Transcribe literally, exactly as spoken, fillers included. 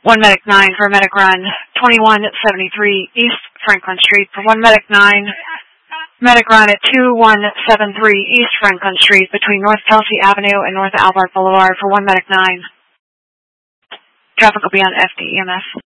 one Medic nine for Medic Run, twenty-one seventy-three East Franklin Street for one Medic nine. Medic Run at two one seven three East Franklin Street between North Kelsey Avenue and North Albert Boulevard for one Medic nine. Traffic will be on F D E M S.